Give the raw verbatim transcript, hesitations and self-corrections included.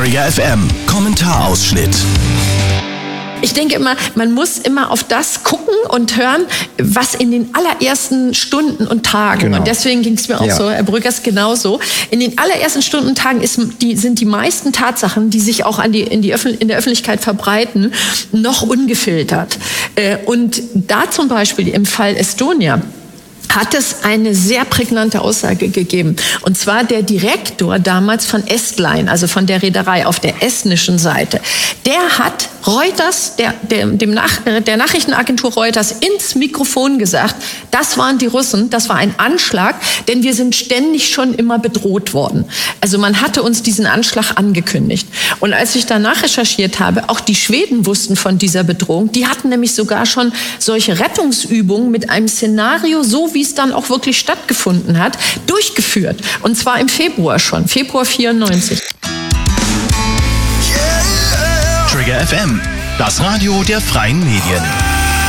Trigger F M, Kommentarausschnitt. Ich denke immer, man muss immer auf das gucken und hören, was in den allerersten Stunden und Tagen, genau. Und deswegen ging es mir auch ja. so, Herr Brüggers, genauso. In den allerersten Stunden und Tagen ist, die, sind die meisten Tatsachen, die sich auch an die, in, die Öffn- in der Öffentlichkeit verbreiten, noch ungefiltert. Und da zum Beispiel im Fall Estonia hat es eine sehr prägnante Aussage gegeben. Und zwar der Direktor damals von Estline, also von der Reederei auf der estnischen Seite, der hat Reuters, der, der, dem Nach, der Nachrichtenagentur Reuters ins Mikrofon gesagt, das waren die Russen, das war ein Anschlag, denn wir sind ständig schon immer bedroht worden. Also man hatte uns diesen Anschlag angekündigt. Und als ich danach recherchiert habe, auch die Schweden wussten von dieser Bedrohung. Die hatten nämlich sogar schon solche Rettungsübungen mit einem Szenario, so wie es dann auch wirklich stattgefunden hat, durchgeführt. Und zwar im Februar schon, Februar vierundneunzig. Trigger F M, das Radio der freien Medien.